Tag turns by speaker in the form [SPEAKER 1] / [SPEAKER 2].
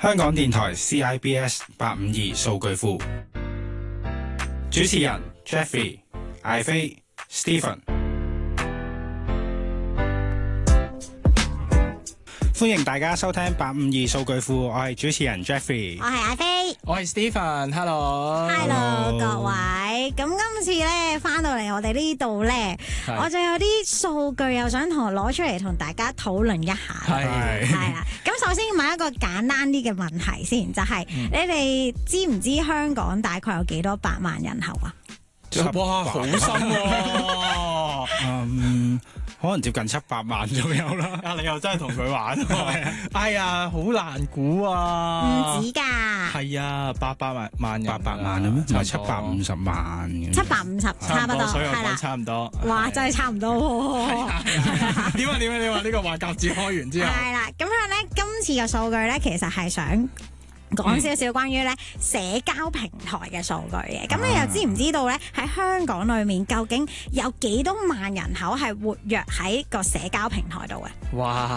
[SPEAKER 1] 香港電台 CIBS 852數據庫，主持人 Jeffrey、艾飛、Stephen， 歡迎大家收聽852數據庫，我係主持人 Jeffrey，
[SPEAKER 2] 我係艾飛，
[SPEAKER 3] 我係 Stephen，Hello，
[SPEAKER 2] 各位。咁今次咧翻到嚟我哋呢度咧，我就有啲數據又想攞出嚟同大家討論一下。係啦。咁首先問一個簡單啲嘅問題先，就係、你哋知唔知香港大概有幾多百萬人口啊？
[SPEAKER 3] 哇，好深喎！
[SPEAKER 1] 可能接近700萬左右啦。
[SPEAKER 3] 你又真係同佢玩哎呀，好難估啊！
[SPEAKER 2] 唔止㗎。
[SPEAKER 3] 係啊，800萬人。
[SPEAKER 1] 800萬啊咩？唔係750萬嘅。
[SPEAKER 2] 750差不多，
[SPEAKER 3] 所以我
[SPEAKER 2] 係啦，
[SPEAKER 3] 講差唔多。
[SPEAKER 2] 哇，真係差唔多喎。
[SPEAKER 3] 點啊？呢個話匣子開完之後。
[SPEAKER 2] 係啦，咁樣咧，今次嘅數據咧，其實係想講少少關於咧社交平台嘅數據嘅。咁你又知唔知道咧喺香港裏面究竟有幾多萬人口係活躍喺個社交平台度嘅？
[SPEAKER 3] 哇！